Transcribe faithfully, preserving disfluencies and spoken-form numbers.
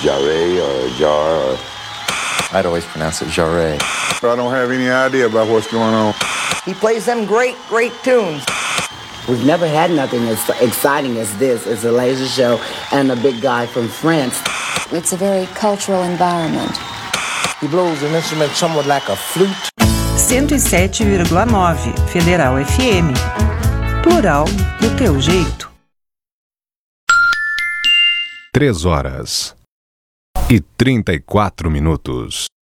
Jarre or Jar or... I'd always pronounce it Jarre. I don't have any idea about what's going on. He plays them great, great tunes. We've never had nothing as exciting as this. It's a laser show and a big guy from France. It's a very cultural environment. He blows an instrument somewhat like a flute. cento e sete vírgula nove Federal F M. Plural do teu jeito. Três horas e trinta e quatro minutos.